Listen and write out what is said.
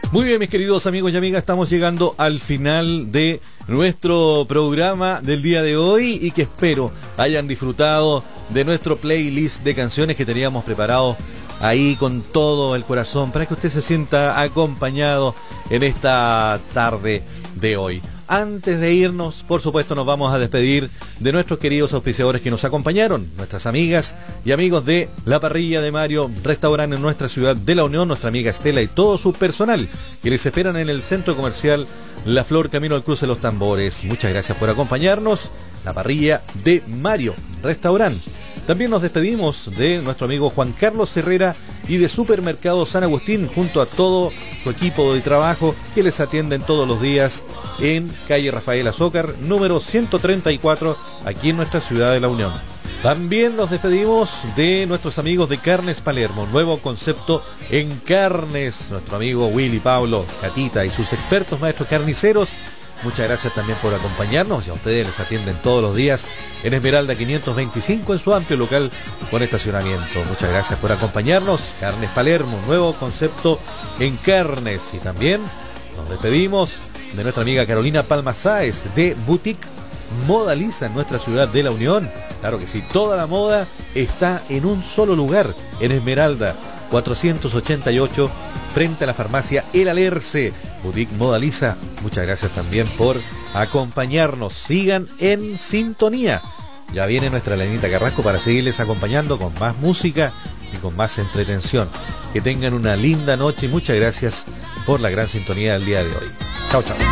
Muy bien, mis queridos amigos y amigas, estamos llegando al final de nuestro programa del día de hoy y que espero hayan disfrutado de nuestro playlist de canciones que teníamos preparado ahí con todo el corazón para que usted se sienta acompañado en esta tarde de hoy. Antes de irnos, por supuesto, nos vamos a despedir de nuestros queridos auspiciadores que nos acompañaron, nuestras amigas y amigos de La Parrilla de Mario, restaurante en nuestra ciudad de La Unión, nuestra amiga Estela y todo su personal, que les esperan en el centro comercial La Flor, camino al cruce de los Tambores. Muchas gracias por acompañarnos. La Parrilla de Mario, restaurante. También nos despedimos de nuestro amigo Juan Carlos Herrera y de Supermercado San Agustín, junto a todo su equipo de trabajo que les atienden todos los días en calle Rafael Azócar, número 134, aquí en nuestra ciudad de La Unión. También nos despedimos de nuestros amigos de Carnes Palermo, nuevo concepto en carnes, nuestro amigo Willy Pablo, Catita y sus expertos maestros carniceros. Muchas gracias también por acompañarnos y a ustedes les atienden todos los días en Esmeralda 525 en su amplio local con estacionamiento. Muchas gracias por acompañarnos. Carnes Palermo, nuevo concepto en carnes. Y también nos despedimos de nuestra amiga Carolina Palma Sáez de Boutique Modaliza en nuestra ciudad de La Unión. Claro que sí, toda la moda está en un solo lugar, en Esmeralda 488, frente a la farmacia El Alerce. Boutique Modaliza, muchas gracias también por acompañarnos. Sigan en sintonía. Ya viene nuestra Lenita Carrasco para seguirles acompañando con más música y con más entretención. Que tengan una linda noche y muchas gracias por la gran sintonía del día de hoy. Chao, chao.